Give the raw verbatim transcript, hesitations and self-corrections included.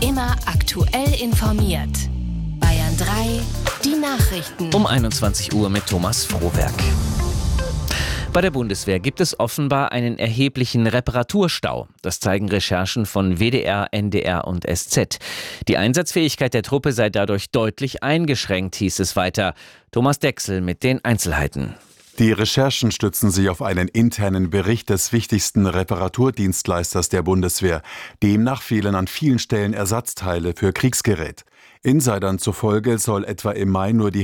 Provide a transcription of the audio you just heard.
Immer aktuell informiert. Bayern drei, die Nachrichten. Um einundzwanzig Uhr mit Thomas Frohwerk. Bei der Bundeswehr gibt es offenbar einen erheblichen Reparaturstau. Das zeigen Recherchen von W D R, N D R und S Z. Die Einsatzfähigkeit der Truppe sei dadurch deutlich eingeschränkt, hieß es weiter. Thomas Dechsel mit den Einzelheiten. Die Recherchen stützen sich auf einen internen Bericht des wichtigsten Reparaturdienstleisters der Bundeswehr. Demnach fehlen an vielen Stellen Ersatzteile für Kriegsgerät. Insidern zufolge soll etwa im Mai nur die